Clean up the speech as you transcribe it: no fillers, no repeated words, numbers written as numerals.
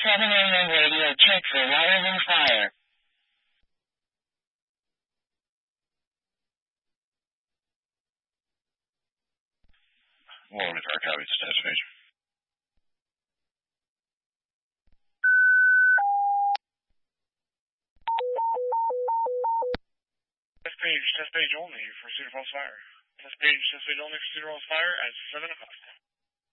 7 a.m. radio check for wires and fire. Warren, our copy status page. Test page only for Cedar Falls Fire. Test page only for Cedar Falls Fire at 7 o'clock.